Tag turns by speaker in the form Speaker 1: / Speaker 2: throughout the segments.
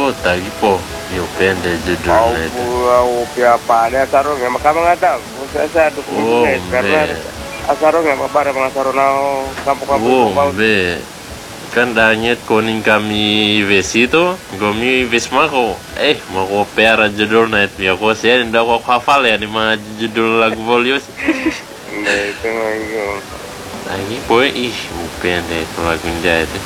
Speaker 1: Oh, tagi po. Yo pende
Speaker 2: Mau
Speaker 1: judulnya itu.
Speaker 2: apa ada sarung yang kamu nggak tahu. Saya dukung
Speaker 1: Oh,
Speaker 2: juga karena
Speaker 1: be.
Speaker 2: sarung yang apa ada sarung nau kampung-kampung
Speaker 1: Oh,
Speaker 2: bau.
Speaker 1: be. Kan danyet koning kami vesi itu, kami vesma ko. Mau ko pera judulnya itu. Ya ko saya ndak ko hafal ya di mana judul lagu Volius.
Speaker 2: Nah, itu.
Speaker 1: Lagi boy, pende itu lagunya itu.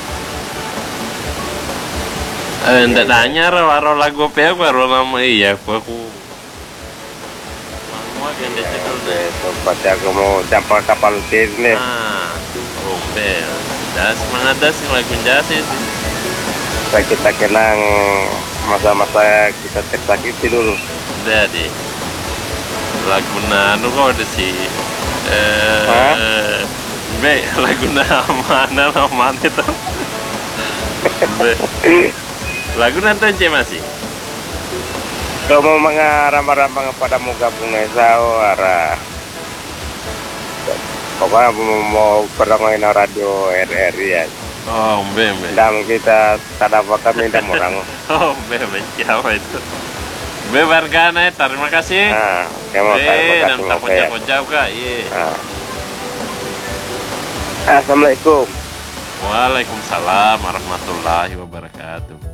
Speaker 1: Ndak nanya waro lagu apa aku waro nama iya aku. Mau kan dia judulnya.
Speaker 2: Tempat aku mau campur kapal sini.
Speaker 1: Be. Das semangat das lagu jas itu.
Speaker 2: Kita kenang masa-masa kita tersakiti dulu.
Speaker 1: Jadi lagu anu kok ada si be lagu mana itu. Be. Lagu nanti aja masih.
Speaker 2: Kau mau mengarang-arang pada mau gabung esau arah. Pokoknya mau perangin radio RRI ya.
Speaker 1: Oh, be.
Speaker 2: Dan kita tak dapat kami dan orang.
Speaker 1: Oh, be siapa itu? Be Bargana, terima kasih.
Speaker 2: Nah, terima kasih.
Speaker 1: Dan tak pojok kak, iya.
Speaker 2: Assalamualaikum.
Speaker 1: Waalaikumsalam warahmatullahi wabarakatuh.